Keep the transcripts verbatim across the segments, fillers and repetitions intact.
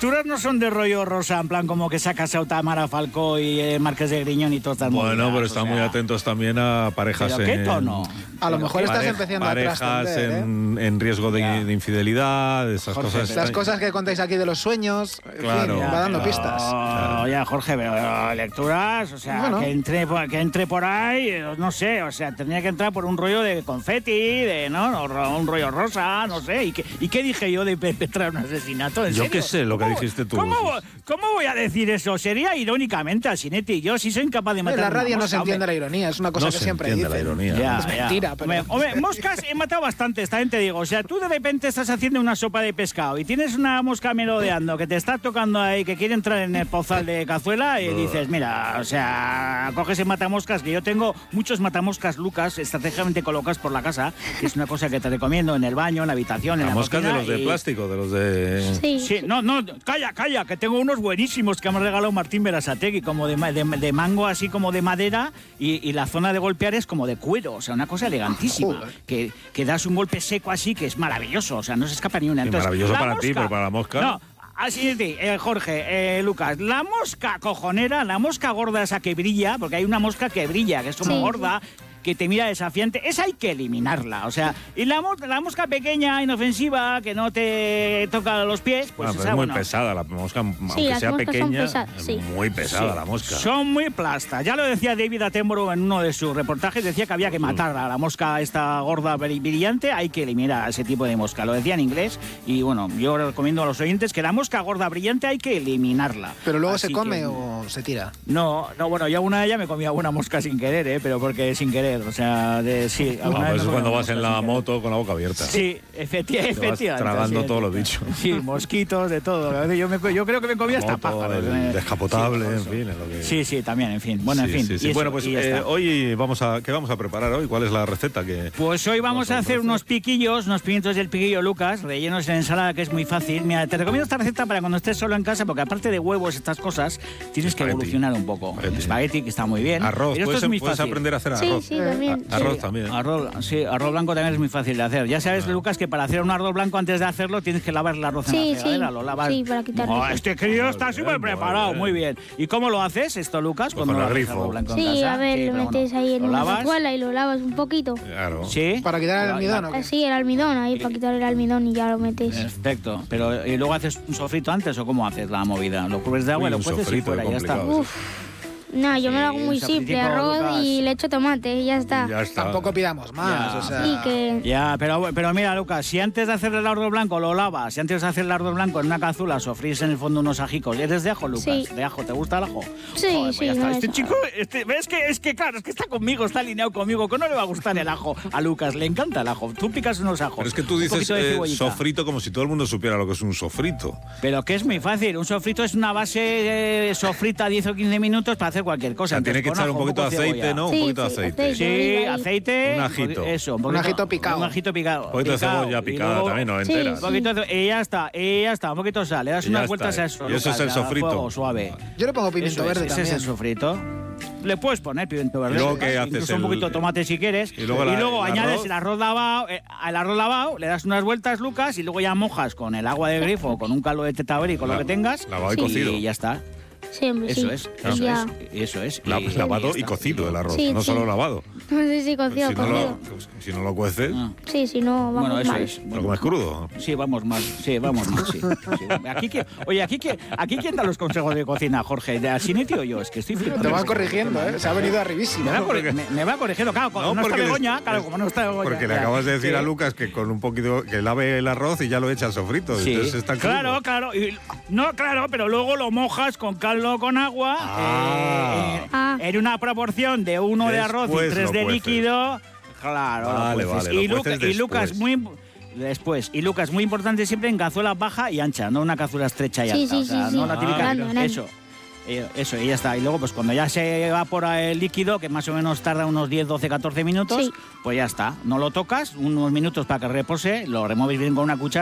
lecturas no son de rollo rosa, en plan como que se ha casado Tamara Falcó y eh, Marqués de Griñón y todas estas Bueno, movidas, pero están o sea, muy atentos también a parejas ¿pero qué en... tono? A lo mejor estás Pare- empezando a parejas trascender, ¿eh? en, en riesgo de, Ya. de infidelidad, esas Jorge, cosas. Las extrañas. cosas que contáis aquí de los sueños, en Claro. fin, va dando pistas. Oh, ya, Jorge, pero lecturas, o sea, Bueno. que, entre, por- que entre por ahí, eh, no sé, o sea, tendría que entrar por un rollo de confeti, de, ¿no? O ro- un rollo rosa, no sé. ¿Y qué, y qué dije yo de perpetrar un asesinato? ¿En Yo serio? qué sé lo que ¿Cómo- dijiste tú. ¿cómo, ¿Cómo voy a decir eso? Sería irónicamente, Asinetti. Yo sí soy incapaz de En matar la una radio no mosca, se entiende hombre. la ironía, es una cosa No que se siempre entiende dicen. la ironía. Ya, Es ya. mentira, pero- Hombre, hombre, moscas he matado bastantes, también te digo. O sea, tú de repente estás haciendo una sopa de pescado y tienes una mosca merodeando que te está tocando ahí, que quiere entrar en el pozal de cazuela y dices, mira, o sea, coges el matamoscas, que yo tengo muchos matamoscas, Lucas, estratégicamente colocados por la casa, que es una cosa que te recomiendo en el baño, en la habitación, en La la mosca de cocina, los de y- plástico, de los de... Sí. Sí, no, no, calla, calla, que tengo unos buenísimos que me ha regalado Martín Berasategui, como de, ma- de, de mango, así como de madera, y, y la zona de golpear es como de cuero, o sea, una cosa elegantísima, Joder. que, que das un golpe seco así, que es maravilloso, o sea, no se escapa ni una. Sí, Entonces, maravilloso la para ti, mosca- pero para la mosca- No, así es, eh, Jorge, eh, Lucas, la mosca cojonera, la mosca gorda esa que brilla, porque hay una mosca que brilla, que es como Sí. gorda, que te mira desafiante, esa hay que eliminarla, o sea, y la, mo- la mosca pequeña, inofensiva, que no te toca los pies, pues Ah, pero esa, es muy bueno, pesada la mosca, aunque las sea moscas son pequeña, pesadas, es sí. muy pesada Sí. la mosca. Son muy plastas. Ya lo decía David Attenborough en uno de sus reportajes, decía que había que matar a la mosca esta gorda bri- brillante, hay que eliminar a ese tipo de mosca. Lo decía en inglés y bueno, yo recomiendo a los oyentes que la mosca gorda brillante hay que eliminarla. Pero luego Así se come que- o se tira. No, no, bueno, yo alguna de ellas me comía una mosca sin querer, ¿eh? Pero porque sin querer, o sea, de, sí. No, alguna pero vez eso me es cuando comí vas una en mosca la sin querer. moto con la boca abierta. Sí, efecti- Te vas efectivamente. tragando sí. todos los bichos. Sí, mosquitos, de todo. Yo, me- yo creo que me comía hasta Moto, pájaros. el eh. descapotable, Sí, en eso. fin, es lo que... Sí, sí, también, en fin. Bueno, Sí, en fin. sí, sí. y eso, Bueno, pues y ya eh, está. hoy vamos a... ¿Qué vamos a preparar hoy? ¿Cuál es la receta que...? Pues hoy vamos a hacer unos piquillos, unos pimientos del piquillo Lucas, rellenos en ensalada, que es muy fácil. Mira, te recomiendo esta receta para cuando estés solo en casa, porque aparte de huevos, estas cosas, tienes que Espagueti. evolucionar un poco. Espagueti. Espagueti, que está muy bien. Arroz, Pero esto puedes, es muy puedes fácil. aprender a hacer Sí, arroz. sí, también. A- arroz Sí. también. Arroz, sí, arroz blanco también es muy fácil de hacer. Ya sabes, Ah. Lucas, que para hacer un arroz blanco antes de hacerlo tienes que lavar el arroz Sí, en la fregadera. sí. Lo lavas. Sí, para quitarle Oh, eso. este crío está Muy súper bien, muy preparado, bien. muy bien. ¿Y cómo lo haces esto, Lucas? Pues cuando con el lavas grifo. arroz blanco en Sí, casa? a ver, Sí, lo pero metes bueno, ahí en ¿lo una lavas? cazuela y lo lavas un poquito. Claro. Sí. Para quitar el La- almidón, la- ¿o qué? Así, el almidón, ahí para quitar el almidón y ya lo metes. Perfecto. Pero ¿y luego haces un sofrito antes o cómo haces la movida? ¿Lo cubres de agua Uy, y lo un cueces y sofrito, fuera? qué Ya está. complicado. Uf. No, yo me lo hago Sí, muy un simple, sofritico, arroz Lucas. y le echo tomate y ya está. Y ya está. Tampoco pidamos más, Ya. o sea... Sí, que... Ya, pero, pero mira, Lucas, si antes de hacer el arroz blanco lo lavas, si antes de hacer el arroz blanco en una cazuela sofrís en el fondo unos ajicos, ¿eres de ajo, Lucas? Sí. ¿De ajo? ¿Te gusta el ajo? Sí, Joder, pues sí, ya está. no Este es- chico, este, es que, es que claro, es que está conmigo, está alineado conmigo, que no le va a gustar el ajo a Lucas, le encanta el ajo. Tú picas unos ajos. Pero es que tú un dices poquito de eh, cebollita. sofrito como si todo el mundo supiera lo que es un sofrito. Pero que es muy fácil, un sofrito es una base eh, sofrita diez o quince minutos para hacer cualquier O cosa. sea, tiene Entonces, que con echar ajo, un poquito de poco aceite, cebolla. ¿no? Sí, un poquito de sí, aceite. aceite. Sí, Ahí, ahí. aceite. Un ajito. Eso, Un ajito picado. Un ajito picado. Un poquito de picado, cebolla y picada luego- también, no Sí, entera. Un sí. poquito de- y ya está, y ya está, un poquito de sal. Le das Y ya unas está. vueltas a eso. Y eso es el Lucas, a sofrito. fuego suave. Yo le pongo pimiento Eso es, verde ese también. es el sofrito. Le puedes poner pimiento verde. ¿Y luego qué incluso haces? un poquito El- de tomate si quieres. y luego la- el añades arroz. el arroz lavado, eh, al arroz lavado, le das unas vueltas, Lucas, y luego ya mojas con el agua de grifo o con un caldo de tetaberí, con La- lo que tengas. lavado y Sí. cocido. Y ya está. Siempre, Eso sí. es, Y eso ya. es, eso es. La- Y- lavado ya y está. cocido el arroz, Sí, no sí. solo lavado. No sé si Pues cocido, si, no cocido. lo, pues si no lo cueces, Ah. Sí, si no, vamos Bueno, eso mal. es. lo comes crudo. Sí, vamos mal. Sí, vamos mal, sí. Sí. Aquí, que- oye, aquí, que- aquí quién da los consejos de cocina, Jorge. ¿De Asinetti o yo? Es que estoy flipando. Te vas corrigiendo, ¿eh? Se ha venido arribísimo. Me va, corri- me- me va corrigiendo, claro, como No, no, está porque Begoña, les- claro, como no está Begoña. Porque le ya. acabas de decir Sí. a Lucas que con un poquito que lave el arroz y ya lo echa al sofrito. Sí, Entonces está crudo. claro, claro. Y- no, claro, pero luego lo mojas con caldo con agua Ah. eh, Ah. en una proporción de uno de arroz y Después tres lo de cueces. líquido. Claro, lo Vale, cueces. vale, lo y, Luca- cueces y Lucas, después. muy imp- después. Y Lucas, muy importante siempre en cazuela baja y ancha, no una cazuela estrecha y Sí, alta. sí, o sea, sí, no sí. la típica. Grande, grande. Eso. Eh, Eso, y ya está. Y luego, pues cuando ya se evapora el líquido, que más o menos tarda unos diez, doce, catorce minutos, Sí. pues ya está. No lo tocas, unos minutos para que repose, lo remueves bien con una cuchara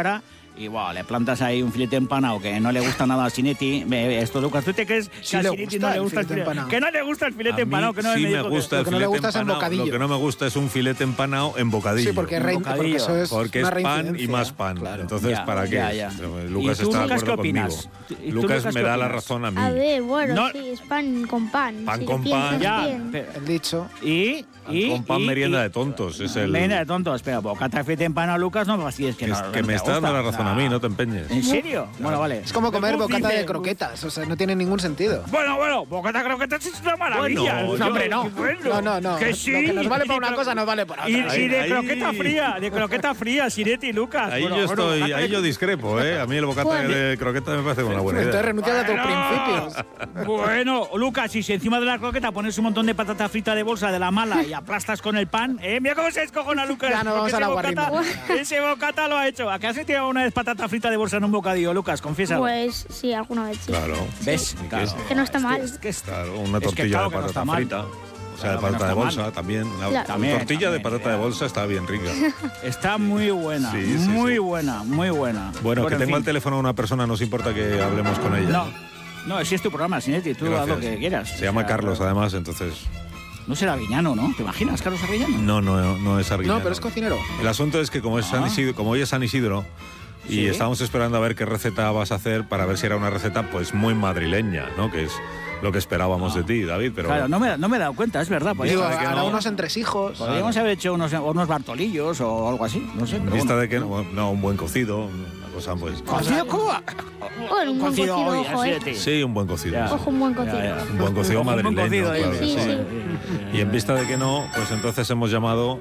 y wow, le plantas ahí un filete empanado que no le gusta nada a Sinetti. Ve, Esto, Lucas, ¿tú te crees Sí que a le Sinetti gusta no le el gusta el filete filete empanado. Que no le gusta el filete A mí empanado, que no sí me me dijo que- gusta el Lo que no le filete gusta es el empanado. bocadillo. Lo que no me gusta es un filete empanado en bocadillo. Sí, porque, es Un rein- bocadillo. porque eso es Porque una es pan y reincidencia. más pan. Claro. Entonces, Ya, ¿para qué? ya, ya. Lucas ¿Y tú, está de Lucas, qué acuerdo opinas? conmigo. ¿Y tú, Lucas Lucas, me qué da la opinas? razón a mí. A ver, bueno, No- sí, es pan con pan. Pan si con lo pan. piensas Ya, bien. pero- El dicho. y, y, Con pan y- merienda y- de tontos. Es el... Merienda de tontos, pero bocata de filete empanado, Lucas, no me fastidies que que, no. es- no que te me está dando gusta, la razón o a sea, mí, no te empeñes. ¿En serio? Bueno, vale. Es como comer Uf, bocata dice- de croquetas, o sea, no tiene ningún sentido. Bueno, bueno, bocata de croquetas es una maravilla. Bueno, No, hombre, no. Bueno, No, no, no. Que Lo sí. que nos vale Y para de una cro- cosa nos vale para Y, otra. y de Ahí- croqueta fría, de croqueta fría, Sinetti y Lucas. Ahí Bueno, yo bueno, estoy, bocata ahí de- yo discrepo, ¿eh? A mí el bocata Bueno. de croqueta me parece una buena Entonces idea. renuncias a tus Bueno, principios. Bueno, Lucas, y si encima de la croqueta pones un montón de patata frita de bolsa de la mala y aplastas con el pan, ¿eh? Mira cómo se descojona Lucas. Ya no vamos porque a la ese guarrina. bocata- Ese bocata lo ha hecho. ¿A qué has tirado una vez patata frita de bolsa en un bocadillo, Lucas? Confiesa. Pues sí, alguna vez sí. Claro. ¿Ves? ¿Y qué Claro. es? Que no está mal. Es que es- Claro, una Es que tortilla claro de que no patata está mal. frita. O sea, Claro de que no patata de está bolsa mal. también. La Claro. También, tortilla de también, patata de ya. bolsa está bien rica. Está muy buena. Sí, sí, muy sí. buena, muy buena. Bueno, que en tengo fin. al teléfono a una persona, no os importa que hablemos con ella. No, no, si es tu programa, Sinetti, tú haz Gracias. lo que quieras. Se llama O sea, Carlos, además, entonces. No será Arguiñano, ¿no? ¿Te imaginas, Carlos Arguiñano? No, no, no es arguiñano. No, pero es cocinero. El asunto es que como, es San Ah. Isidro, como hoy es San Isidro, y Sí. estábamos esperando a ver qué receta vas a hacer para ver si era una receta pues muy madrileña, ¿no? Que es lo que esperábamos de ti, David, pero... Claro, no me, no me he dado cuenta, es verdad. Digo, Podríamos, que hará no. unos entresijos. podríamos haber hecho unos, unos bartolillos o algo así, no sé. En pero vista bueno. de que no, no, un buen cocido, una cosa pues... ¿Cocido cómo? Bueno, un buen cocido, hoy, ojo, así eh. de ti. Sí, un buen cocido. Ya. sí. Ojo, un buen cocido. Ya, ya. Un buen cocido Un buen madrileño, cocido, claro, dice. Sí, sí. sí. Y en vista de que no, pues entonces hemos llamado,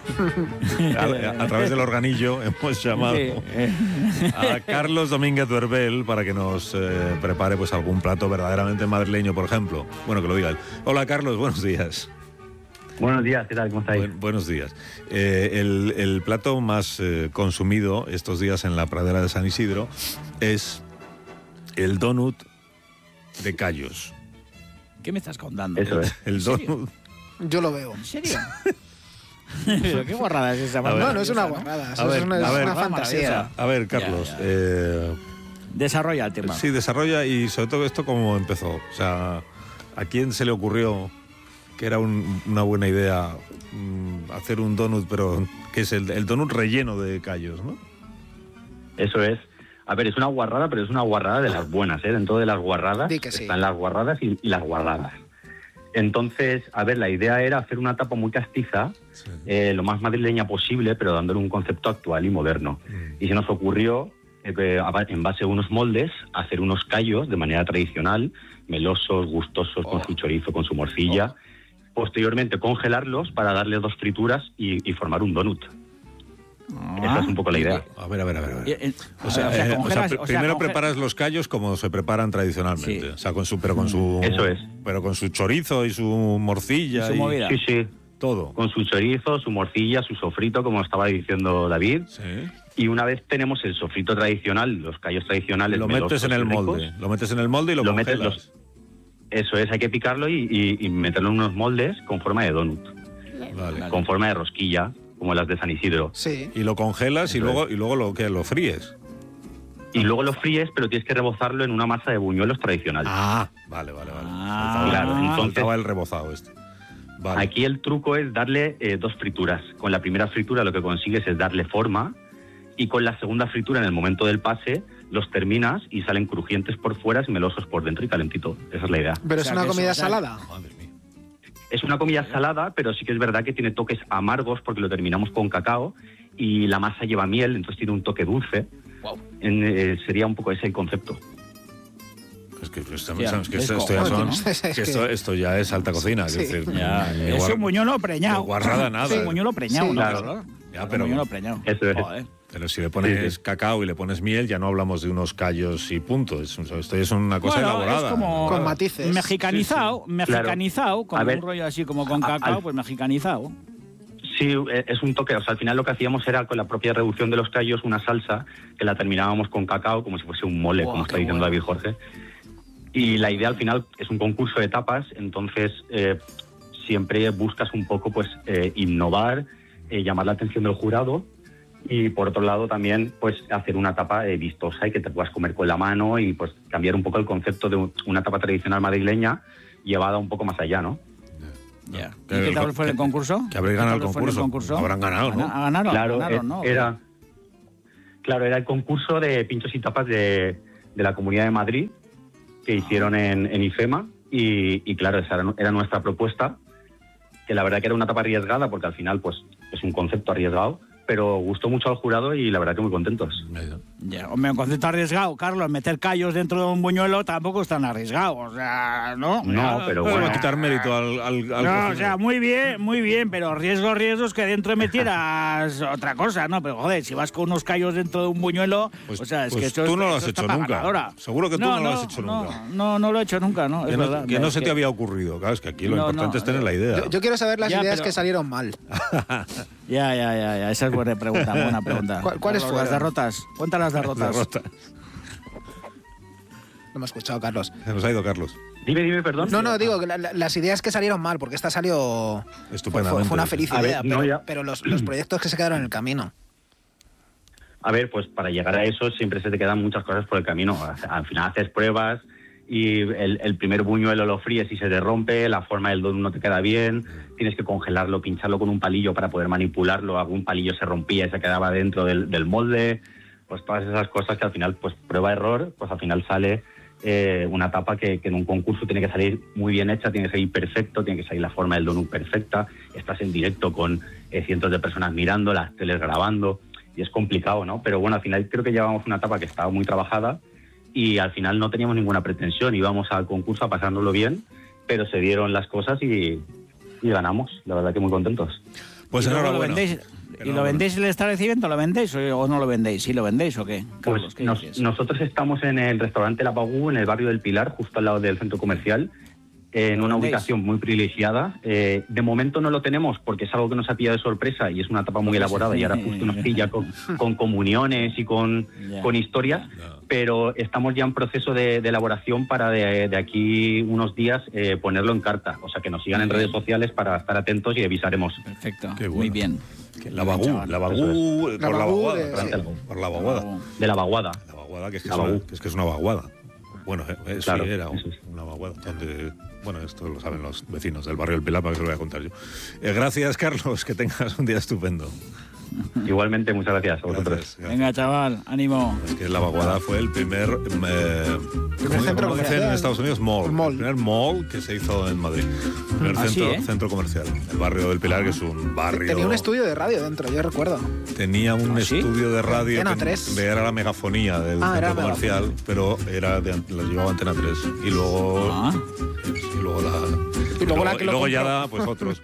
a, a través del organillo, hemos llamado Sí, eh. a Carlos Domínguez Duerbel para que nos eh, prepare pues algún plato verdaderamente madrileño, por ejemplo. Bueno, que lo diga él. Hola, Carlos, buenos días. Buenos días, ¿qué tal? ¿Cómo estáis? Buen- buenos días. Eh, el, el plato más eh, consumido estos días en la pradera de San Isidro es el donut de callos. ¿Qué me estás contando? Eso es. El ¿En serio? donut... Yo lo veo. ¿En serio? Pero qué guarrada es esa. A ver. No, no es una maravillosa, guarrada, A eso ver, es una, a es ver. una Ah, fantasía. maravillosa. A ver, Carlos, Ya, ya. eh, Desarrolla el tema. sí, desarrolla y sobre todo esto cómo empezó. O sea, ¿a quién se le ocurrió que era un- una buena idea mm, hacer un donut, pero que es el, el donut relleno de callos, ¿no? Eso es. A ver, es una guarrada, pero es una guarrada de las buenas, ¿eh? Dentro de las guarradas Di que sí. están las guarradas y, y las guardadas. Entonces, a ver, la idea era hacer una tapa muy castiza, eh, lo más madrileña posible, pero dándole un concepto actual y moderno. Mm. Y se nos ocurrió, eh, a ba- en base a unos moldes, hacer unos callos de manera tradicional, melosos, gustosos, con su chorizo, con su morcilla. Posteriormente, congelarlos para darle dos frituras y, y formar un donut. Esa es un poco la idea. A ver, a ver, a ver. a ver. Eh, eh, O sea, o sea, eh, o sea, congelas- pr- o sea, primero conge- preparas los callos como se preparan tradicionalmente, Sí. o sea, con su, pero con su, Eso es. pero con su chorizo y su morcilla Y su y movida. Sí, sí. todo. Con su chorizo, su morcilla, su sofrito, como estaba diciendo David. Sí. Y una vez tenemos el sofrito tradicional, los callos tradicionales, Lo melosos metes en el y ricos, molde, lo metes en el molde y lo, Lo metes congelas. Eso es, hay que picarlo y, y- y meterlo en unos moldes con forma de donut, Vale. con forma de rosquilla, como las de San Isidro. Sí. Y lo congelas y Eso luego y luego lo que lo fríes. Y luego lo fríes, pero tienes que rebozarlo en una masa de buñuelos tradicional. Ah, vale, vale, vale. Ah, faltaba, claro, entonces- faltaba el rebozado este. Vale. Aquí el truco es darle eh, dos frituras. Con la primera fritura lo que consigues es darle forma y con la segunda fritura en el momento del pase los terminas y salen crujientes por fuera y melosos por dentro y calentito. Esa es la idea. Pero O es sea, una que comida eso, o sea, salada. Madre mía. Es una comida salada, pero sí que es verdad que tiene toques amargos porque lo terminamos con cacao y la masa lleva miel, entonces tiene un toque dulce. En, eh, sería un poco ese el concepto. Es que, esto, Ya, es que es esto, esto ya cojones, son- ¿no? Es que que- esto, esto ya es alta cocina. Sí. Es decir, Ya, ni es guar- un buñuelo preñado. ni guarrada nada. Es un buñuelo preñado, Sí, ¿no? claro. Ya, Un pero- buñuelo preñado. Eso es. Joder. Pero si le pones Sí, sí. cacao y le pones miel, ya no hablamos de unos callos y punto. Es, esto es una cosa Bueno, elaborada. es como Con matices. mexicanizado, mexicanizado, A con ver, un rollo así como con a- cacao, al- pues mexicanizado. Sí, eh, es un toque. O sea, al final lo que hacíamos era con la propia reducción de los callos una salsa que la terminábamos con cacao como si fuese un mole, Buah, como qué está diciendo bueno. David Jorge. Y la idea al final es un concurso de tapas, entonces eh, siempre buscas un poco pues eh, innovar, eh, llamar la atención del jurado Y por otro lado también pues hacer una tapa eh, vistosa y que te puedas comer con la mano y pues cambiar un poco el concepto de un- una tapa tradicional madrileña llevada un poco más allá, ¿no? Ya. ¿Y Que qué el- tal fue el que- concurso? que habréis ¿Qué ganado tal el fue concurso. concurso? Habrán ganado, ¿no? Gana- Ganaron, Claro, ganaron, eh, ¿no? era, claro, era el concurso de pinchos y tapas de, de la Comunidad de Madrid que hicieron en, en IFEMA y, y claro, esa era, era nuestra propuesta, que la verdad que era una tapa arriesgada porque al final pues es un concepto arriesgado, pero gustó mucho al jurado y la verdad que muy contentos. Ya, hombre, un concepto arriesgado, Carlos. Meter callos dentro de un buñuelo tampoco es tan arriesgado, o sea, ¿no? No, pero No le va a bueno. quitar mérito al, al, al No, o cocinero. sea, muy bien, muy bien, pero riesgos, riesgos que dentro metieras otra cosa, ¿no? Pero joder, si vas con unos callos dentro de un buñuelo, Pues- o sea, es pues que esto tú es- no lo has esto está hecho pa' nunca. ganadora. Seguro que tú no lo has hecho no, nunca. No, no lo he hecho nunca, ¿no? Que Es no, verdad. que no es se que- te había ocurrido. Claro, es que aquí lo No, importante no, es tener la idea. Yo, yo quiero saber las Ya, ideas pero- que salieron mal. Ya, ya, ya, ya, esa es buena pregunta, buena pregunta. ¿Cuál- cuáles Carlos, Las fueron? derrotas, cuenta las derrotas. Derrota. No me ha escuchado, Carlos. Se nos ha ido Carlos. Dime, dime, perdón. No, no, digo que la- la- las ideas que salieron mal, porque esta salió. Fue, Estupendamente. fue una feliz A ver, idea, no, pero, ya. pero los, los proyectos que se quedaron en el camino. A ver, pues para llegar a eso siempre se te quedan muchas cosas por el camino. Al final haces pruebas y el, el primer buñuelo lo fríes y se te rompe, la forma del donut no te queda bien, tienes que congelarlo, pincharlo con un palillo para poder manipularlo, algún palillo se rompía y se quedaba dentro del, del molde, pues todas esas cosas que al final, pues prueba-error, pues al final sale eh, una tapa que, que en un concurso tiene que salir muy bien hecha, tiene que salir perfecto, tiene que salir la forma del donut perfecta, estás en directo con eh, cientos de personas mirando, las teles grabando, y es complicado, ¿no? Pero bueno, al final creo que llevamos una tapa que estaba muy trabajada y al final no teníamos ninguna pretensión, íbamos al concurso a pasándolo bien, pero se dieron las cosas y, y ganamos, la verdad que muy contentos. Pues ¿Y luego lo enhorabuena. vendéis- ¿Y lo vendéis el establecimiento? ¿Lo vendéis o, o no lo vendéis? ¿Sí lo vendéis o qué? Carlos, Pues ¿qué nos- dices? nosotros estamos en el restaurante La Bagú, en el barrio del Pilar, justo al lado del centro comercial, en ¿Lo una vendéis? ubicación muy privilegiada. Eh, de momento no lo tenemos porque es algo que nos ha pillado de sorpresa y es una etapa muy elaborada y ahora justo nos pilla con, con comuniones y con, Ya. con historias, pero estamos ya en proceso de, de elaboración para de, de aquí unos días eh, ponerlo en carta. O sea, que nos sigan en Muy bien. redes sociales para estar atentos y avisaremos. Perfecto, Qué muy bueno. bien. La Bagú, Chaval. la Bagú, La por la Bagú vaguada. de- claro, por la vaguada. De la vaguada. La vaguada, que es que, La es, una, Bagú. que es que es una vaguada. Bueno, eh, eh, Claro, sí, era eso es. una vaguada. Donde, bueno, esto lo saben los vecinos del barrio del Pilar, para que se lo voy a contar yo. Eh, gracias, Carlos, que tengas un día estupendo. Igualmente, muchas gracias a vosotros. Gracias, gracias. Venga, chaval, ánimo. Es que la vaguada fue el primer, eh, ¿cómo centro cómo dicen comercial. en Estados Unidos? Mall. Mall. El primer mall que se hizo en Madrid. El primer Ah, sí, centro, ¿eh? centro comercial. El barrio del Pilar, que es un barrio... Tenía un estudio de radio dentro, yo recuerdo. Tenía un ¿Ah, sí? estudio de radio Antena que tres. era la megafonía del Ah, era centro comercial, megafonía. pero era de, la llevaba Antena tres. Y luego, Ah. y luego la... Y luego la que y lo luego ya compró. da, pues otros.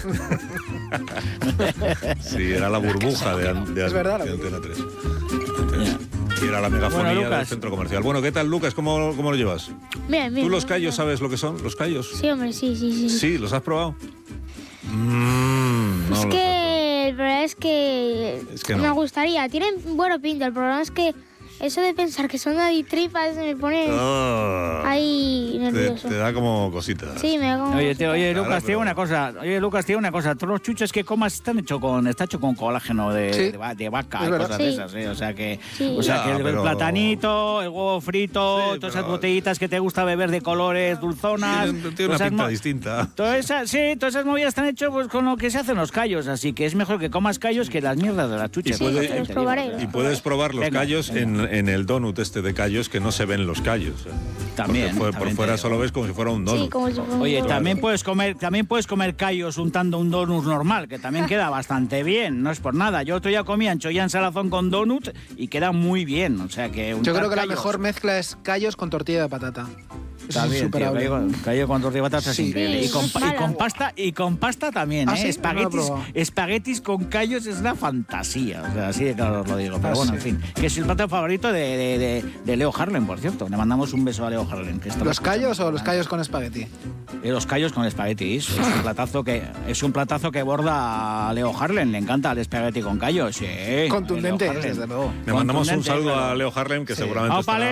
Sí, era la burbuja de, an- de, Es verdad, la de burbuja. Antena tres. Y era la megafonía Bueno, del Lucas. centro comercial. Bueno, ¿qué tal, Lucas? ¿Cómo, cómo lo llevas? Bien, bien. ¿Tú los bien, callos bien. sabes lo que son? ¿Los callos? Sí, hombre, sí, sí, sí. Sí, ¿los has probado? Mm, no es los que el problema es que, Es que me no. gustaría. Tienen buena pinta. El problema es que eso de pensar que son aditripas me pone Ah, ahí te, nervioso. te da como cositas. Sí, me da como... Oye, te- oye, Claro, Lucas, pero- tiene una cosa. Oye, Lucas, tiene una cosa. Todos los chuches que comas están hechos con, está hecho con colágeno de, Sí. de va- de vaca Es y verdad. cosas Sí. de esas, ¿eh? O sea que, Sí. o sea Ya, que el, pero- platanito, el huevo frito, Sí, todas pero- esas botellitas que te gusta beber de colores, dulzonas. Tiene, tiene todas una esas pinta mo- distinta. Todas esas, sí, todas esas movidas están hechas pues, con lo que se hacen los callos, así que es mejor que comas callos que las mierdas de las chuches. Sí, Pues, los te digo, probaré. o sea, Y puedes probar los Venga, callos venga. En, en el donut este de callos que no se ven los callos. ¿eh? También, Porque fue- también por fuera te solo digo. ves como si fuera un donut. Sí, como si fuera un Oye, huevo. también puedes comer, también puedes comer callos untando un donut normal, que también queda bastante bien, no es por nada. Yo otro día comí ancholla en salazón con donut y queda muy bien, o sea que Yo untar creo que la callos mejor mezcla es callos con tortilla de patata. Eso está es bien, tío, insuperable. callo, con- callo con tortilla de patata es Sí. increíble. Sí, y, con, no es pa- y mala. con pasta y con pasta también, ¿Ah, ¿eh? sí? No lo he Espaguetis, probado. espaguetis con callos es una fantasía, o sea, así de claro os lo digo. Pero Ah, bueno, sí. en fin, que es el plato favorito de, de, de- de Leo Harlem, por cierto. Le mandamos un beso a Leo Harlem. Que está ¿Los callos o los callos con espagueti? Eh, Los callos con espaguetis. Es un platazo que es un platazo que borda a Leo Harlem. Le encanta el espagueti con callos. Sí. Contundente, Leo Harlem. desde luego. Le mandamos un Contundente, saludo claro. a Leo Harlem, que Sí. seguramente ¡Opa, estará, Leo!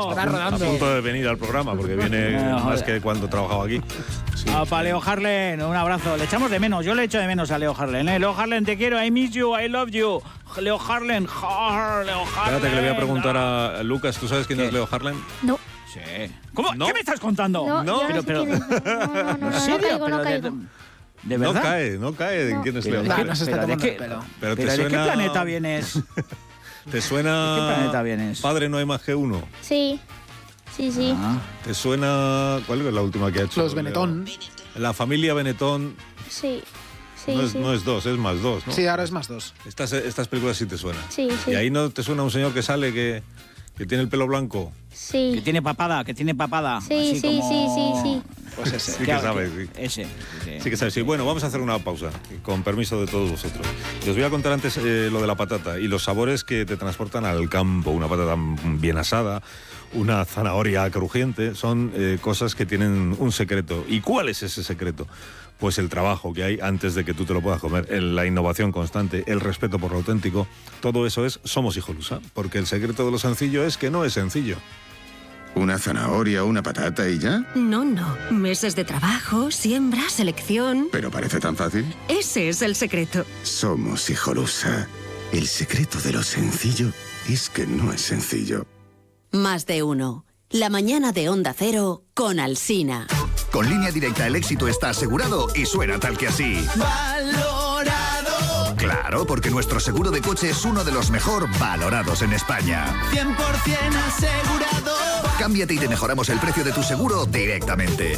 Leo. Está A rodando. punto de venir al programa, porque viene No, más joder. que cuando trabajaba aquí. Sí. Ah, para Leo Harlen, un abrazo. Le echamos de menos, yo le echo de menos a Leo Harlen. ¿eh? Leo Harlen, te quiero, I miss you, I love you. Leo Harlen, Har, Leo Harlen. Espérate que le voy a preguntar a Lucas, ¿tú sabes quién ¿Qué? es Leo Harlen? No, Sí. ¿Cómo? ¿No? ¿Qué me estás contando? no, no, yo no pero- sé quién es. No, no, no, no, ¿En no, serio? no caigo, no Pero de- caigo. ¿De No verdad? cae, no cae en quién es Pero Leo de Nah, qué- Harlen. no se está pero de tomando qué- el pelo. Pero te ¿Pero de qué suena- planeta vienes? ¿Te suena... ¿De qué planeta vienes? Padre no hay más que uno. Sí, sí, sí. Ah, ¿Te suena... ¿Cuál es la última que ha hecho? Los Benetton. La familia Benetton Sí, sí, no, es, sí. no es dos, es más dos, ¿no? Sí, ahora es más dos. Estas, estas películas sí te suenan. Sí, sí. Y ahí no te suena un señor que sale que, que tiene el pelo blanco. que Sí, tiene papada, que tiene papada. Sí, así sí, como- sí, sí, sí. Pues ese. Sí que sabe, sí. Ese. sí. Sí que sabes, sí. Bueno, vamos a hacer una pausa, con permiso de todos vosotros. Y os voy a contar antes eh, lo de la patata y los sabores que te transportan al campo. Una patata bien asada, una zanahoria crujiente, son eh, cosas que tienen un secreto. ¿Y cuál es ese secreto? Pues el trabajo que hay antes de que tú te lo puedas comer, el- la innovación constante, el respeto por lo auténtico. Todo eso es Somos Hijolusa, porque el secreto de lo sencillo es que no es sencillo. ¿Una zanahoria, una patata y ya? No, no. Meses de trabajo, siembra, selección. ¿Pero parece tan fácil? Ese es el secreto. Somos Hijolusa. El secreto de lo sencillo es que no es sencillo. Más de uno. La mañana de Onda Cero con Alsina. Con Línea Directa el éxito está asegurado y suena tal que así. ¡Valorado! Claro, porque nuestro seguro de coche es uno de los mejor valorados en España. cien por ciento asegurado. Cámbiate y te mejoramos el precio de tu seguro directamente.